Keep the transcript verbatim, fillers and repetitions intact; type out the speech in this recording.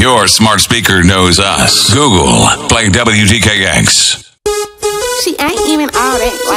Your smart speaker knows us. Google, play W T K X. She ain't even all that.